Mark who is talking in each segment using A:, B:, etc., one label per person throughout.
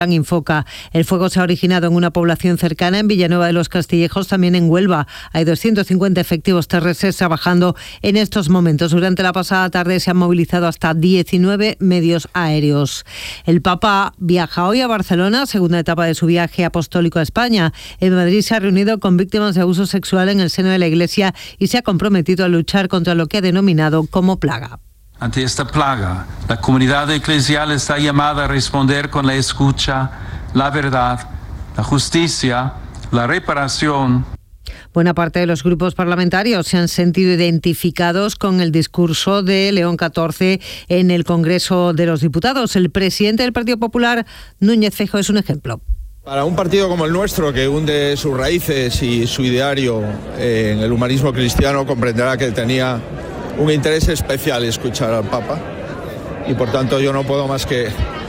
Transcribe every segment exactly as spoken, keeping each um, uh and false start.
A: Infoca. El fuego se ha originado en una población cercana, en Villanueva de los Castillejos, también en Huelva. Hay doscientos cincuenta efectivos terrestres trabajando en estos momentos. Durante la pasada tarde se han movilizado hasta diecinueve medios aéreos. El Papa viaja hoy a Barcelona, segunda etapa de su viaje apostólico a España. En Madrid se ha reunido con víctimas de abuso sexual en el seno de la Iglesia y se ha comprometido a luchar contra lo que ha denominado como plaga.
B: Ante esta plaga, la comunidad eclesial está llamada a responder con la escucha, la verdad, la justicia, la reparación.
A: Buena parte de los grupos parlamentarios se han sentido identificados con el discurso de León catorce en el Congreso de los Diputados. El presidente del Partido Popular, Núñez Feijóo, es un ejemplo.
C: Para un partido como el nuestro, que hunde sus raíces y su ideario en el humanismo cristiano, comprenderá que tenía un interés especial escuchar al Papa y por tanto yo no puedo más que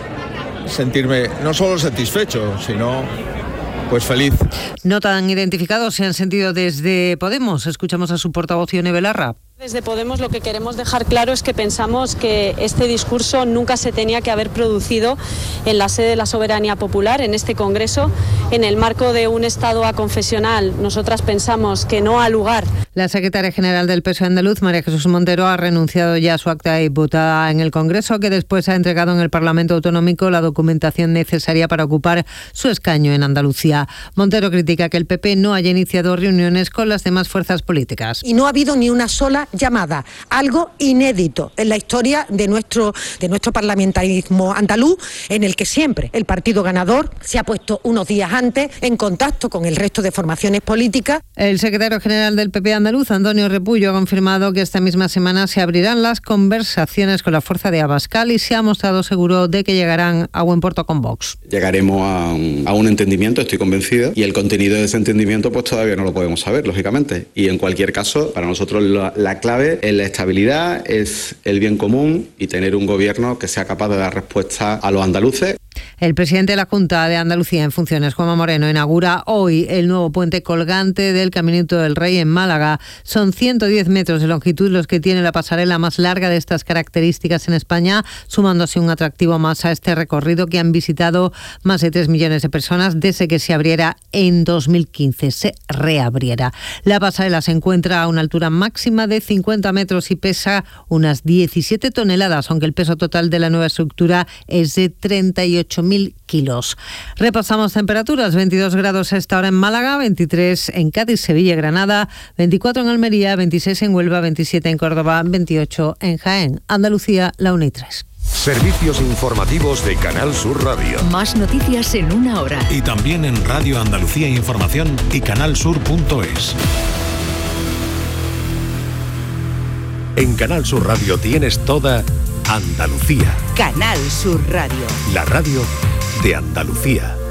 C: sentirme no solo satisfecho, sino pues feliz.
A: No tan identificados se han sentido desde Podemos. Escuchamos a su portavoz, Ione Belarra.
D: Desde Podemos lo que queremos dejar claro es que pensamos que este discurso nunca se tenía que haber producido en la sede de la soberanía popular, en este Congreso, en el marco de un Estado aconfesional. Nosotras pensamos que no ha lugar.
A: La secretaria general del P S O E andaluz, María Jesús Montero, ha renunciado ya a su acta de diputada en el Congreso, que después ha entregado en el Parlamento Autonómico la documentación necesaria para ocupar su escaño en Andalucía. Montero critica que el P P no haya iniciado reuniones con las demás fuerzas políticas.
E: Y no ha habido ni una sola llamada, algo inédito en la historia de nuestro, de nuestro parlamentarismo andaluz, en el que siempre el partido ganador se ha puesto unos días antes en contacto con el resto de formaciones políticas.
A: El secretario general del P P andaluz, Antonio Repullo, ha confirmado que esta misma semana se abrirán las conversaciones con la fuerza de Abascal y se ha mostrado seguro de que llegarán a buen puerto con Vox.
F: Llegaremos a un, a un entendimiento, estoy convencido, y el contenido de ese entendimiento pues todavía no lo podemos saber, lógicamente. Y en cualquier caso, para nosotros la, la clave es la estabilidad, es el bien común y tener un gobierno que sea capaz de dar respuesta a los andaluces.
A: El presidente de la Junta de Andalucía en funciones, Juanma Moreno, inaugura hoy el nuevo puente colgante del Caminito del Rey en Málaga. Son ciento diez metros de longitud los que tiene la pasarela más larga de estas características en España, sumándose un atractivo más a este recorrido que han visitado más de tres millones de personas desde que se abriera en dos mil quince, se reabriera. La pasarela se encuentra a una altura máxima de cincuenta metros y pesa unas diecisiete toneladas, aunque el peso total de la nueva estructura es de treinta y ocho mil kilos. Repasamos temperaturas: veintidós grados a esta hora en Málaga, veintitrés en Cádiz, Sevilla y Granada, veinticuatro en Almería, veintiséis en Huelva, veintisiete en Córdoba, veintiocho en Jaén. Andalucía, la una y tres.
G: Servicios informativos de Canal Sur Radio.
H: Más noticias en una hora.
G: Y también en Radio Andalucía Información y canal sur punto es. En Canal Sur Radio tienes toda Andalucía.
H: Canal Sur Radio.
G: La radio de Andalucía.